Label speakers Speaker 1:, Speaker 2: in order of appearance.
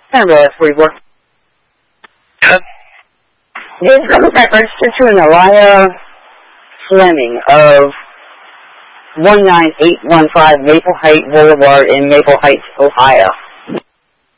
Speaker 1: Hello, that's where you work. This is registered to an Elia Fleming of 19815 Maple Heights Boulevard in Maple Heights, Ohio.